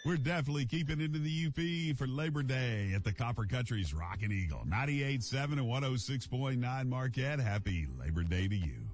We're definitely keeping it in the UP for Labor Day at the Copper Country's Rockin' Eagle. 98.7 and 106.9 Marquette. Happy Labor Day to you.